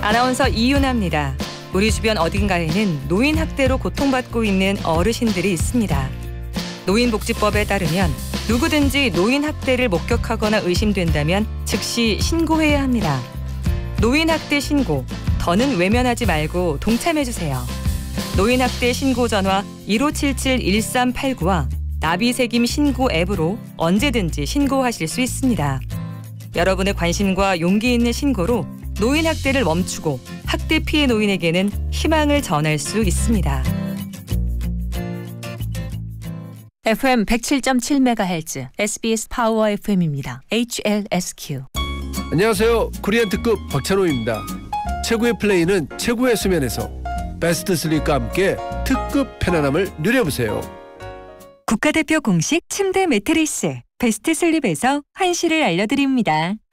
아나운서 이윤아입니다. 우리 주변 어딘가에는 노인 학대로 고통받고 있는 어르신들이 있습니다. 노인복지법에 따르면 누구든지 노인 학대를 목격하거나 의심된다면 즉시 신고해야 합니다. 노인 학대 신고, 더는 외면하지 말고 동참해주세요. 노인 학대 신고 전화 1577-1389와 나비새김 신고 앱으로 언제든지 신고하실 수 있습니다. 여러분의 관심과 용기 있는 신고로 노인 학대를 멈추고 학대 피해 노인에게는 희망을 전할 수 있습니다. FM 107.7MHz SBS 파워 FM입니다. HLSQ. 안녕하세요. 코리안 특급 박찬호입니다. 최고의 플레이는 최고의 수면에서 베스트 슬립과 함께 특급 편안함을 누려보세요. 국가대표 공식 침대 매트리스 베스트 슬립에서 한시를 알려드립니다.